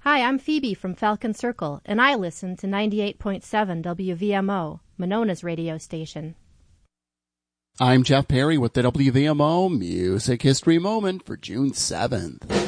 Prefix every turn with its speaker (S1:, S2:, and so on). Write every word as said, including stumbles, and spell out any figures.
S1: Hi, I'm Phoebe from Falcon Circle, and I listen to ninety-eight point seven W V M O, Monona's radio station.
S2: I'm Jeff Perry with the W V M O Music History Moment for June seventh.